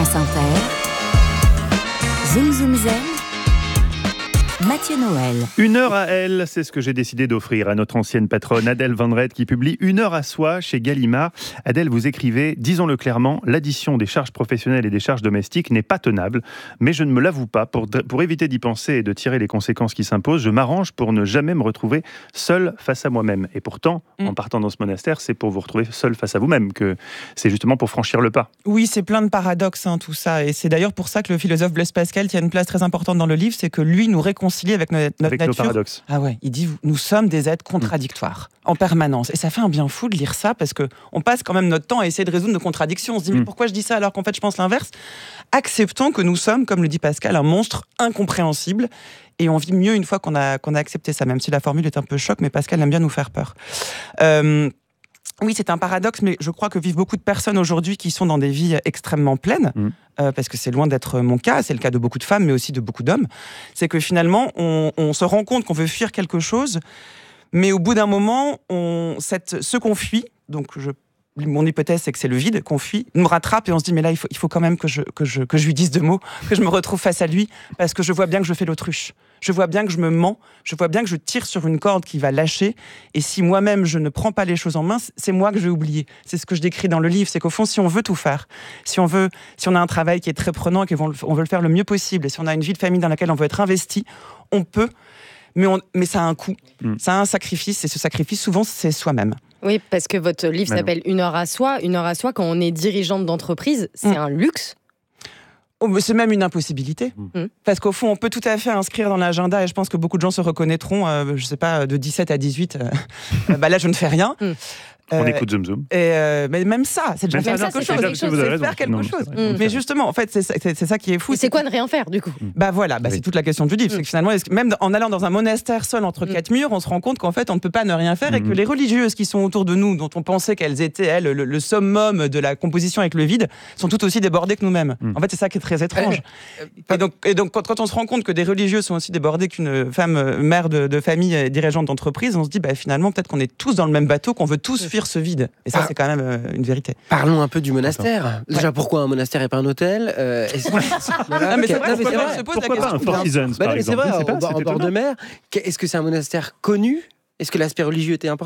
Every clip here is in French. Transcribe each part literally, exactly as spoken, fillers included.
France Inter, Zoom Zoom Zen, Mathieu Noël. Une heure à elle, c'est ce que j'ai décidé d'offrir à notre ancienne patronne Adèle Van Rett qui publie Une heure à soi chez Gallimard. Adèle, vous écrivez, disons-le clairement, l'addition des charges professionnelles et des charges domestiques n'est pas tenable, mais je ne me l'avoue pas. Pour, pour éviter d'y penser et de tirer les conséquences qui s'imposent, je m'arrange pour ne jamais me retrouver seul face à moi-même. Et pourtant, mmh. en partant dans ce monastère, c'est pour vous retrouver seul face à vous-même, que c'est justement pour franchir le pas. Oui, c'est plein de paradoxes, hein, tout ça. Et c'est d'ailleurs pour ça que le philosophe Blaise Pascal tient une place très importante dans le livre, c'est que lui nous réconcilie avec notre, notre avec nature. Nos paradoxes. Ah ouais, il dit nous sommes des êtres contradictoires mmh. en permanence. Et ça fait un bien fou de lire ça parce que on passe quand même notre temps à essayer de résoudre nos contradictions. On se dit mmh. mais pourquoi je dis ça alors qu'en fait je pense l'inverse. Acceptons que nous sommes, comme le dit Pascal, un monstre incompréhensible. Et on vit mieux une fois qu'on a qu'on a accepté ça, même si la formule est un peu choc, mais Pascal aime bien nous faire peur. Euh, Oui, c'est un paradoxe, mais je crois que vivent beaucoup de personnes aujourd'hui qui sont dans des vies extrêmement pleines, mmh. euh, parce que c'est loin d'être mon cas, c'est le cas de beaucoup de femmes, mais aussi de beaucoup d'hommes. C'est que finalement, on, on se rend compte qu'on veut fuir quelque chose, mais au bout d'un moment, on, cette, ce qu'on fuit, donc je, mon hypothèse, c'est que c'est le vide qu'on fuit, nous rattrape et on se dit, mais là, il faut, il faut quand même que je, que, je, que je lui dise deux mots, que je me retrouve face à lui, parce que je vois bien que je fais l'autruche. Je vois bien que je me mens, je vois bien que je tire sur une corde qui va lâcher, et si moi-même je ne prends pas les choses en main, c'est moi que je vais oublier. C'est ce que je décris dans le livre, c'est qu'au fond, si on veut tout faire, si on veut, si on a un travail qui est très prenant, et qu'on veut le faire le mieux possible, et si on a une vie de famille dans laquelle on veut être investi, on peut, mais, on, mais ça a un coût, mmh. ça a un sacrifice, et ce sacrifice, souvent, c'est soi-même. Oui, parce que votre livre bah s'appelle Une heure à soi. Une heure à soi, quand on est dirigeante d'entreprise, c'est mmh. un luxe. Oh, mais c'est même une impossibilité. Mmh. Parce qu'au fond, on peut tout à fait inscrire dans l'agenda, et je pense que beaucoup de gens se reconnaîtront, euh, je sais pas, de dix-sept à dix-huit, euh, bah là, je ne fais rien. Mmh. On euh, écoute Zoom Zoom. Et euh, mais même ça, c'est déjà même faire ça, quelque c'est chose. quelque chose. C'est raison. faire quelque non, chose. Mmh. Mais justement, en fait, c'est, c'est, c'est ça qui est fou. Et c'est, c'est quoi ne rien faire, du coup ? Bah voilà, bah, oui. c'est toute la question du livre. Mmh. C'est que finalement, même en allant dans un monastère seul entre mmh. quatre murs, on se rend compte qu'en fait, on ne peut pas ne rien faire mmh. et que les religieuses qui sont autour de nous, dont on pensait qu'elles étaient, elles, le, le summum de la composition avec le vide, sont tout aussi débordées que nous-mêmes. Mmh. En fait, c'est ça qui est très étrange. Euh, euh, et donc, et donc quand, quand on se rend compte que des religieuses sont aussi débordées qu'une femme mère de, de famille et dirigeante d'entreprise, on se dit, bah, finalement, peut-être qu'on est tous dans le même bateau, qu'on veut tous fuir ce vide. Et ça, ah. c'est quand même euh, une vérité. Parlons un peu du monastère. Déjà, ouais. pourquoi un monastère et pas un hôtel euh, est-ce... voilà, mais c'est vrai, pourquoi pas, se pose pourquoi la pas un Four Seasons, bah, par exemple. C'est vrai, c'est pas, en, en bord de mer. Est-ce que c'est un monastère connu ? Est-ce que l'aspect religieux était important ?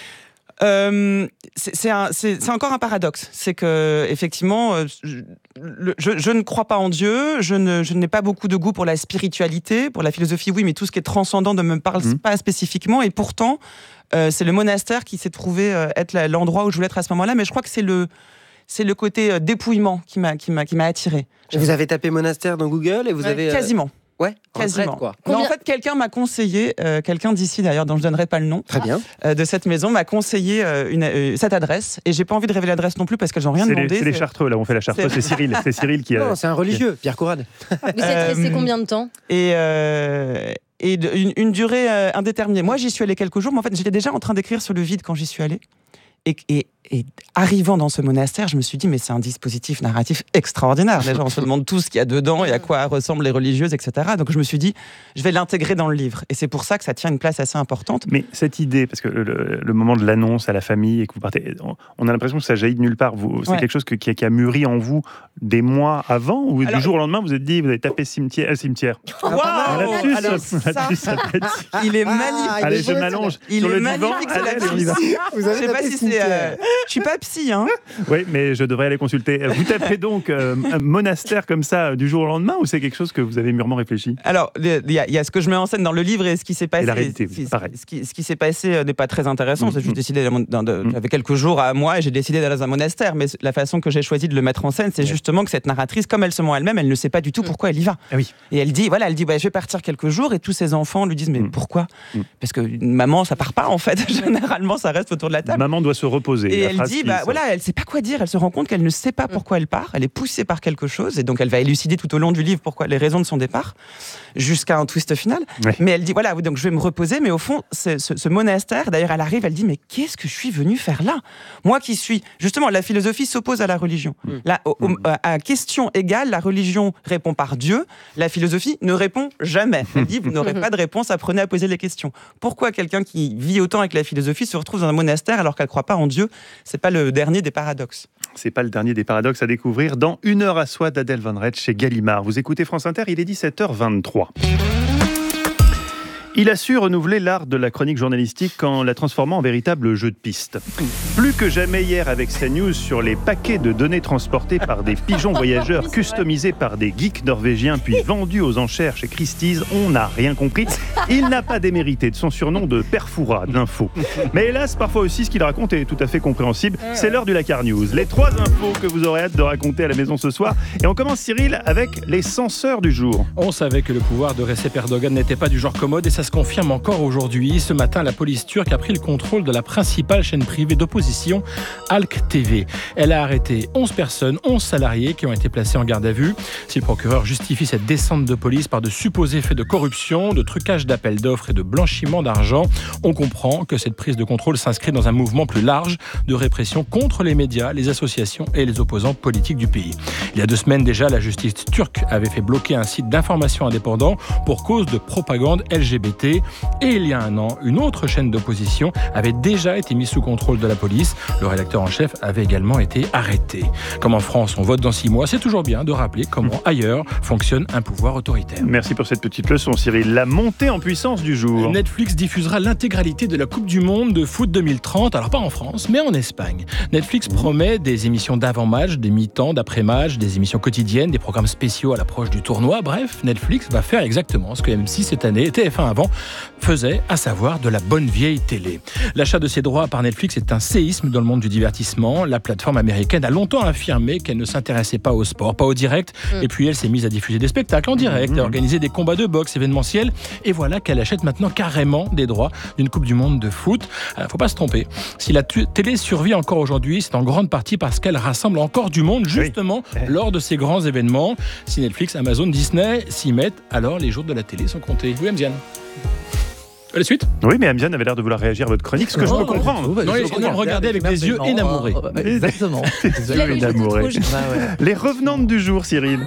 Euh, c'est, c'est, un, c'est, c'est encore un paradoxe. C'est que, effectivement, euh, je, je, je ne crois pas en Dieu, je, ne, je n'ai pas beaucoup de goût pour la spiritualité, pour la philosophie, oui, mais tout ce qui est transcendant ne me parle mmh. pas spécifiquement. Et pourtant, euh, c'est le monastère qui s'est trouvé euh, être la, l'endroit où je voulais être à ce moment-là. Mais je crois que c'est le, c'est le côté euh, dépouillement qui m'a, qui m'a, qui m'a attiré. Vous avez tapé monastère dans Google et vous ouais, avez... Quasiment. Ouais, quasiment. Retraite, quoi. Non, en fait, quelqu'un m'a conseillé, euh, quelqu'un d'ici d'ailleurs, dont je donnerai pas le nom, très bien, euh, de cette maison, m'a conseillé euh, une, euh, cette adresse, et j'ai pas envie de révéler l'adresse non plus parce qu'elles ont rien c'est demandé. Les, c'est, c'est les Chartreux, là, on fait la Chartreux, c'est, c'est Cyril, c'est Cyril qui a. Non, c'est un religieux, Pierre Courade. Vous êtes resté combien de temps ? Et euh, et de, une, une durée euh, indéterminée. Moi, j'y suis allée quelques jours, mais en fait, j'étais déjà en train d'écrire sur le vide quand j'y suis allée. Et, et, et arrivant dans ce monastère, je me suis dit, mais c'est un dispositif narratif extraordinaire. Déjà, on se demande tout ce qu'il y a dedans et à quoi ressemblent les religieuses, et cetera. Donc je me suis dit, je vais l'intégrer dans le livre. Et c'est pour ça que ça tient une place assez importante. Mais cette idée, parce que le, le moment de l'annonce à la famille et que vous partez, on a l'impression que ça jaillit de nulle part. Vous, c'est ouais. quelque chose que, qui, a, qui a mûri en vous des mois avant, ou alors, du jour au lendemain, vous vous êtes dit, vous avez tapé cimetière, euh, cimetière. Wow, là-dessus, alors, ça, là-dessus, ça, ça il est magnifique. Ah, allez, je m'allonge il sur est le magnifique, divan. Allez, on y va. Vous avez je sais pas si c'est. Euh, je suis pas psy, hein. Oui, mais je devrais aller consulter. Vous tapez donc euh, un monastère comme ça du jour au lendemain, ou c'est quelque chose que vous avez mûrement réfléchi ? Alors, il y, y a ce que je mets en scène dans le livre et ce qui s'est passé. Et la réalité, oui, pareil. Ce qui, ce qui s'est passé euh, n'est pas très intéressant. Mmh, j'ai juste décidé. De, de, mmh. J'avais quelques jours à moi et j'ai décidé d'aller dans un monastère. Mais la façon que j'ai choisi de le mettre en scène, c'est ouais. justement que cette narratrice, comme elle se ment elle-même, elle ne sait pas du tout mmh. pourquoi elle y va. Ah oui. Et elle dit, voilà, elle dit, bah, je vais partir quelques jours. Et tous ses enfants lui disent, mais mmh. pourquoi ? mmh. Parce que une maman, ça part pas en fait. Généralement, ça reste autour de la table. Maman doit se reposer. Et elle dit, bah voilà, elle sait pas quoi dire. Elle se rend compte qu'elle ne sait pas pourquoi elle part. Elle est poussée par quelque chose. Et donc, elle va élucider tout au long du livre pourquoi les raisons de son départ, jusqu'à un twist final. Ouais. Mais elle dit, voilà, donc je vais me reposer. Mais au fond, ce, ce, ce monastère, d'ailleurs, elle arrive, elle dit, mais qu'est-ce que je suis venue faire là ? Moi qui suis, justement, la philosophie s'oppose à la religion. Mmh. Là, au, au, à question égale, la religion répond par Dieu. La philosophie ne répond jamais. Elle dit, vous n'aurez pas de réponse, apprenez à poser les questions. Pourquoi quelqu'un qui vit autant avec la philosophie se retrouve dans un monastère alors qu'elle ne croit pas pas en Dieu. C'est pas le dernier des paradoxes. C'est pas le dernier des paradoxes à découvrir dans Une heure à soi d'Adèle Van Redst chez Gallimard. Vous écoutez France Inter, il est dix-sept heures vingt-trois. Il a su renouveler l'art de la chronique journalistique en la transformant en véritable jeu de piste. Plus que jamais hier avec CNews sur les paquets de données transportés par des pigeons voyageurs customisés par des geeks norvégiens puis vendus aux enchères chez Christie's, on n'a rien compris. Il n'a pas démérité de son surnom de Perfoura d'info. Mais hélas, parfois aussi, ce qu'il raconte est tout à fait compréhensible. C'est l'heure du Lakar News. Les trois infos que vous aurez hâte de raconter à la maison ce soir. Et on commence, Cyril, avec les censeurs du jour. On savait que le pouvoir de Recep Erdogan n'était pas du genre commode et ça se confirme encore aujourd'hui. Ce matin, la police turque a pris le contrôle de la principale chaîne privée d'opposition, Halk T V. Elle a arrêté onze personnes, onze salariés qui ont été placés en garde à vue. Si le procureur justifie cette descente de police par de supposés faits de corruption, de trucage d'appels d'offres et de blanchiment d'argent, on comprend que cette prise de contrôle s'inscrit dans un mouvement plus large de répression contre les médias, les associations et les opposants politiques du pays. Il y a deux semaines déjà, la justice turque avait fait bloquer un site d'information indépendant pour cause de propagande L G B T. Et il y a un an, une autre chaîne d'opposition avait déjà été mise sous contrôle de la police. Le rédacteur en chef avait également été arrêté. Comme en France, on vote dans six mois, c'est toujours bien de rappeler comment ailleurs fonctionne un pouvoir autoritaire. Merci pour cette petite leçon, Cyril. La montée en puissance du jour. Netflix diffusera l'intégralité de la Coupe du Monde de foot deux mille trente, alors pas en France, mais en Espagne. Netflix promet des émissions d'avant-match, des mi-temps, d'après-match, des émissions quotidiennes, des programmes spéciaux à l'approche du tournoi. Bref, Netflix va faire exactement ce que M six cette année, T F un avant, faisait, à savoir de la bonne vieille télé. L'achat de ses droits par Netflix est un séisme dans le monde du divertissement. La plateforme américaine a longtemps affirmé qu'elle ne s'intéressait pas au sport, pas au direct, mmh. et puis elle s'est mise à diffuser des spectacles en direct, mmh. à organiser des combats de boxe événementiels, et voilà qu'elle achète maintenant carrément des droits d'une Coupe du Monde de foot. Alors, faut pas se tromper. Si la t- télé survit encore aujourd'hui, c'est en grande partie parce qu'elle rassemble encore du monde, justement, oui. lors de ces grands événements. Si Netflix, Amazon, Disney s'y mettent, alors les jours de la télé sont comptés. Oui, Amziane. La suite ? Oui, mais Amziane avait l'air de vouloir réagir à votre chronique, ce que oh, je peux comprendre. Oh, bah, non, il faut me regarder avec des yeux énamourés. Oh, bah, exactement. Des yeux énamourés. Bah, ouais. Les revenantes du jour, Cyril.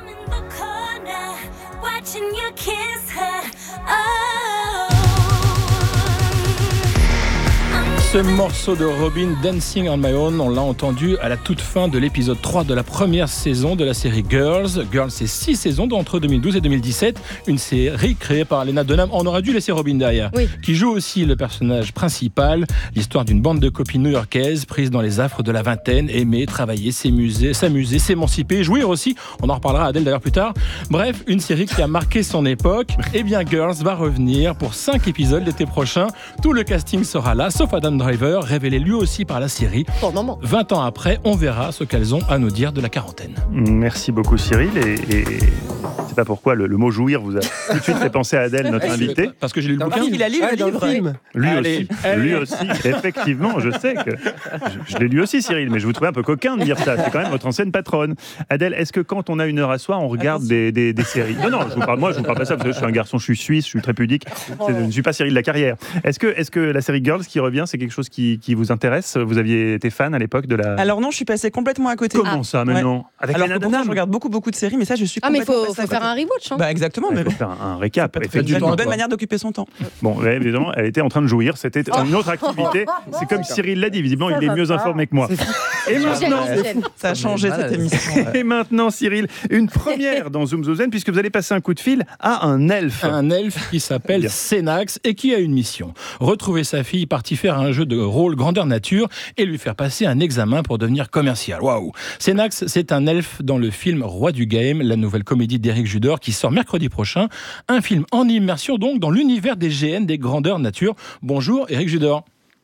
Ce morceau de Robyn, Dancing on My Own, on l'a entendu à la toute fin de l'épisode trois de la première saison de la série Girls. Girls, c'est six saisons entre deux mille douze et deux mille dix-sept. Une série créée par Lena Dunham. On aurait dû laisser Robyn derrière, oui. qui joue aussi le personnage principal. L'histoire d'une bande de copines new-yorkaises prises dans les affres de la vingtaine, aimer, travailler, s'amuser, s'amuser, s'émanciper, jouir aussi. On en reparlera à Adèle d'ailleurs plus tard. Bref, une série qui a marqué son époque. Eh bien, Girls va revenir pour cinq épisodes l'été prochain. Tout le casting sera là, sauf Adam Driver, révélé lui aussi par la série. Pour le moment. vingt ans après, on verra ce qu'elles ont à nous dire de la quarantaine. Merci beaucoup Cyril. Et, et c'est pas pourquoi le, le mot jouir vous a tout de suite fait penser à Adèle, notre invitée. Parce que j'ai lu le bouquin. Il a lu ah, le livre. film. Lui allez, aussi. allez. Lui aussi. Effectivement, je sais que je, je l'ai lu aussi Cyril, mais je vous trouvais un peu coquin de dire ça. C'est quand même votre ancienne patronne. Adèle, est-ce que quand on a une heure à soi, on regarde des, des, des séries ? Non, non, je vous parle moi, je vous parle pas ça. Parce que je suis un garçon, je suis suisse, je suis très pudique. Je ne suis pas Cyril de la carrière. Est-ce que, est-ce que la série Girls qui revient, c'est quelque chose qui, qui vous intéresse ? Vous aviez été fan à l'époque de la. Alors non, je suis passée complètement à côté. Comment ah. ça maintenant ouais. Avec Alors Lena Dunham, je regarde beaucoup beaucoup de séries, mais ça je suis. Ah mais il faut, faut faire un rewatch. Hein. Bah exactement. Il mais faut faire un, un récap. C'est une bonne manière d'occuper son temps. Bon, évidemment, elle était en train de jouir. C'était une autre activité. C'est comme Cyril l'a dit. Visiblement, il est mieux informé que moi. Et maintenant, ça a changé cette émission. Et maintenant, Cyril, une première dans Zoom Zozen, puisque vous allez passer un coup de fil à un elfe. Un elfe qui s'appelle Senax et qui a une mission. Retrouver sa fille partie faire un jeu de rôle grandeur nature et lui faire passer un examen pour devenir commercial. Waouh! Senax, c'est un elfe dans le film Roi du Game, la nouvelle comédie d'Éric Judor qui sort mercredi prochain. Un film en immersion donc dans l'univers des G N, des grandeurs nature. Bonjour Éric Judor.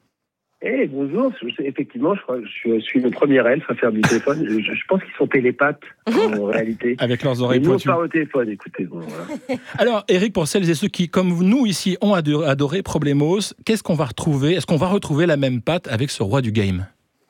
Eh, bonjour, effectivement, je, crois, je suis le premier elfe à faire du téléphone. Je, je pense qu'ils sont télépathes, en réalité. Avec leurs oreilles nous, pointues. Nous, on parle au téléphone, écoutez. Bon, voilà. Alors, Éric, pour celles et ceux qui, comme nous ici, ont adoré, adoré Problemos, qu'est-ce qu'on va retrouver ? Est-ce qu'on va retrouver la même patte avec ce Roi du Game ?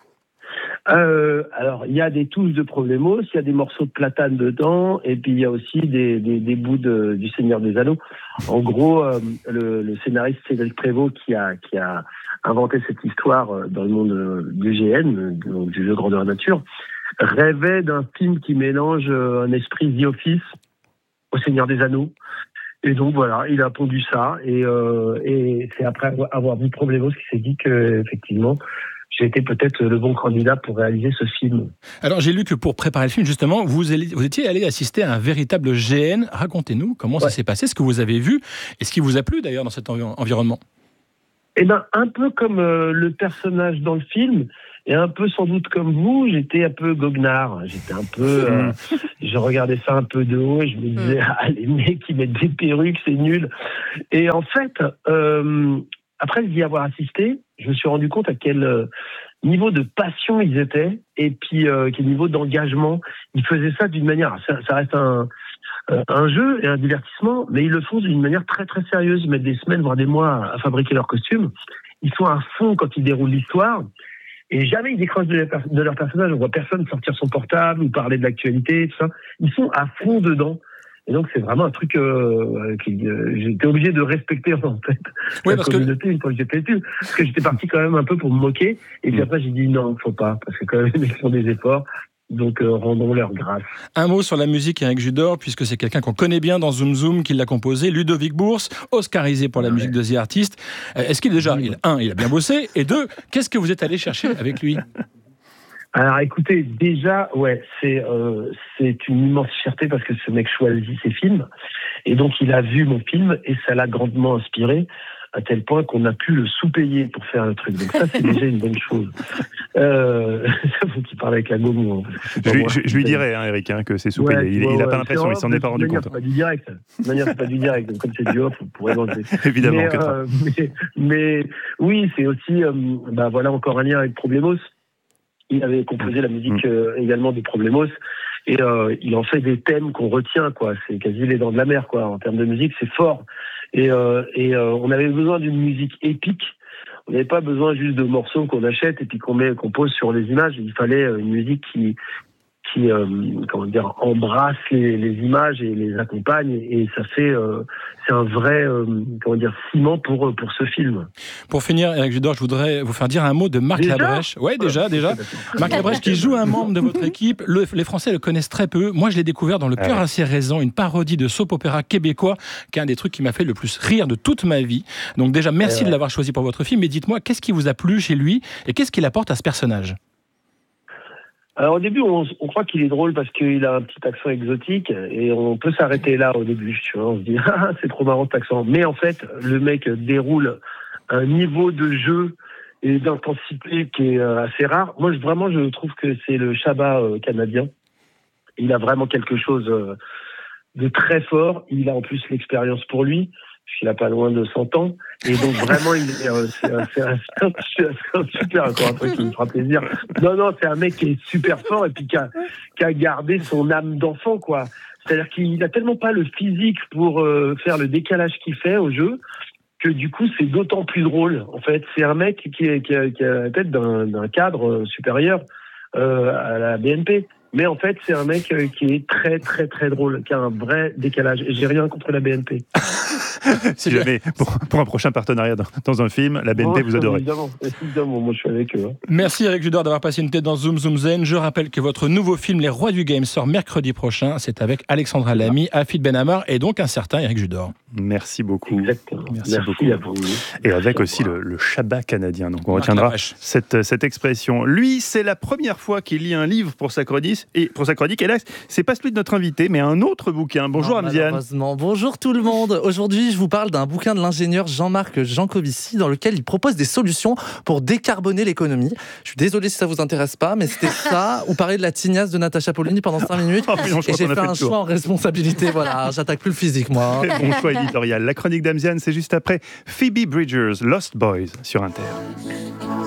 Euh, alors, il y a des touches de Problemos, il y a des morceaux de platane dedans, et puis il y a aussi des, des, des bouts de, du Seigneur des Anneaux. En gros, euh, le, le scénariste Cédric Prévost, qui a, qui a inventé cette histoire dans le monde du G N, donc du jeu grandeur nature, rêvait d'un film qui mélange un esprit The Office au Seigneur des Anneaux. Et donc voilà, il a pondu ça, et, euh, et c'est après avoir vu Problemos qu'il s'est dit que effectivement j'étais peut-être le bon candidat pour réaliser ce film. Alors j'ai lu que pour préparer le film, justement, vous, allez, vous étiez allé assister à un véritable G N. Racontez-nous comment ouais. ça s'est passé, ce que vous avez vu et ce qui vous a plu d'ailleurs dans cet envi- environnement. Eh ben, un peu comme euh, le personnage dans le film, et un peu sans doute comme vous, j'étais un peu goguenard. J'étais un peu, euh, je regardais ça un peu de haut et je me disais, ah, les mecs qui mettent des perruques, c'est nul. Et en fait, euh, après d'y avoir assisté, je me suis rendu compte à quel euh, niveau de passion ils étaient, et puis euh, quel niveau d'engagement. Ils faisaient ça d'une manière, ça, ça reste un, euh, un jeu et un divertissement, mais ils le font d'une manière très très sérieuse. Ils mettent des semaines, voire des mois à fabriquer leurs costumes. Ils sont à fond quand ils déroulent l'histoire. Et jamais ils décrochent de, de leur personnage. On voit personne sortir son portable ou parler de l'actualité, tout ça. Ils sont à fond dedans. Et donc, c'est vraiment un truc euh, que euh, j'étais obligé de respecter, en fait. Oui, la parce communauté, que... une fois que j'étais dessus. Parce que j'étais parti quand même un peu pour me moquer. Et puis mmh. après, j'ai dit non, faut pas. Parce que quand même, ils font des efforts. Donc, euh, rendons-leur grâce. Un mot sur la musique Éric Judor, puisque c'est quelqu'un qu'on connaît bien dans Zoom Zoom, qui l'a composé, Ludovic Bourse, oscarisé pour la ouais. musique de The Artist. Est-ce qu'il est déjà, il, un, il a bien bossé, et deux, qu'est-ce que vous êtes allé chercher avec lui ? Alors écoutez, déjà, ouais, c'est euh, c'est une immense fierté parce que ce mec choisit ses films, et donc il a vu mon film et ça l'a grandement inspiré à tel point qu'on a pu le sous-payer pour faire le truc. Donc ça, c'est déjà une bonne chose. Euh, ça faut qu'il parle avec la gomme. Hein, je, lui, je, je lui dirais, hein, Eric, hein, que c'est sous-payé. Ouais, il n'a ouais, pas l'impression, il s'en est pas rendu compte. C'est pas du direct. De manière, c'est pas du direct. Donc comme c'est du off, vous pourrez l'enlever. Évidemment. Mais, euh, mais, mais oui, c'est aussi, euh, bah voilà, encore un lien avec Problemos. Il avait composé la musique euh, également de Problemos, et euh, il en fait des thèmes qu'on retient, quoi. C'est quasi les dents de la mer, quoi. En termes de musique, c'est fort. Et, euh, et euh, on avait besoin d'une musique épique. On n'avait pas besoin juste de morceaux qu'on achète et puis qu'on met, qu'on pose sur les images. Il fallait une musique qui, qui, euh, comment dire, embrasse les, les images et les accompagne. Et ça fait, euh, c'est un vrai, euh, comment dire, ciment pour pour ce film. Pour finir, Éric Judor, je voudrais vous faire dire un mot de Marc déjà Labrèche. Ouais, déjà, déjà. Marc Labrèche qui joue un membre de votre équipe. Le, les Français le connaissent très peu. Moi, je l'ai découvert dans Le Cœur à ses raisons, une parodie de soap opéra québécois, qui est un des trucs qui m'a fait le plus rire de toute ma vie. Donc déjà, merci ouais. de l'avoir choisi pour votre film. Mais dites-moi, qu'est-ce qui vous a plu chez lui et qu'est-ce qu'il apporte à ce personnage ? Alors au début, on, on croit qu'il est drôle parce qu'il a un petit accent exotique et on peut s'arrêter là au début. Tu vois, on se dit ah c'est trop marrant cet accent. Mais en fait, le mec déroule un niveau de jeu et d'intensité qui est assez rare. Moi, je, vraiment, je trouve que c'est le Chabat euh, canadien. Il a vraiment quelque chose euh, de très fort. Il a en plus l'expérience pour lui. Il a pas loin de cent ans. Et donc, vraiment, il est, euh, c'est, un, c'est, un, c'est un super, encore un truc qui me fera plaisir. Non, non, c'est un mec qui est super fort et puis qui a, qui a gardé son âme d'enfant, quoi. C'est-à-dire qu'il a tellement pas le physique pour euh, faire le décalage qu'il fait au jeu que du coup, c'est d'autant plus drôle. En fait, c'est un mec qui, est, qui, a, qui a la tête d'un, d'un cadre supérieur euh, à la B N P. Mais en fait, c'est un mec qui est très, très, très drôle, qui a un vrai décalage. Et j'ai rien contre la B N P. Si jamais, pour, pour un prochain partenariat dans, dans un film, la B N P, oh, vous adorez. Évidemment, évidemment, moi je suis avec eux. Hein. Merci Éric Judor d'avoir passé une tête dans Zoom Zoom Zen. Je rappelle que votre nouveau film, Les Rois du Game, sort mercredi prochain. C'est avec Alexandra Lamy, Afid Benhamar et donc un certain Éric Judor. Merci beaucoup. Exactement. Merci, Merci beaucoup. À vous. Et Merci avec aussi le, le Chabat canadien. Donc on retiendra cette, cette expression. Lui, c'est la première fois qu'il lit un livre pour sa chronique. Et pour sa chronique, et là, c'est pas celui de notre invité, mais un autre bouquin. Bonjour Amziane. Bonjour tout le monde. Aujourd'hui, je vous parle d'un bouquin de l'ingénieur Jean-Marc Jancovici dans lequel il propose des solutions pour décarboner l'économie. Je suis désolé si ça vous intéresse pas, mais c'était ça, ou parler de la tignasse de Natacha Polony pendant cinq minutes. Oh, non, et j'ai fait, fait un choix en responsabilité. Voilà, j'attaque plus le physique, moi. Bon choix éditorial. La chronique d'Amziane, c'est juste après Phoebe Bridgers, Lost Boys sur Inter.